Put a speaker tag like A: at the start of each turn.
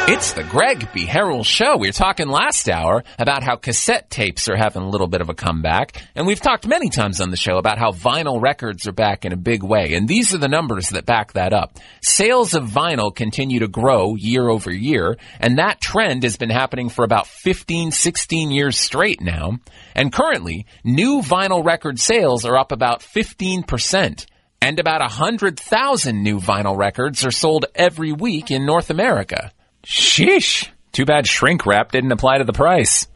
A: It's the Greg B. Harrell Show. We were talking last hour about how cassette tapes are having a little bit of a comeback, and we've talked many times on the show about how vinyl records are back in a big way, and these are the numbers that back that up. Sales of vinyl continue to grow year over year, and that trend has been happening for about 15, 16 years straight now, and currently, new vinyl record sales are up about 15%. And about 100,000 new vinyl records are sold every week in North America. Sheesh. Too bad shrink wrap didn't apply to the price.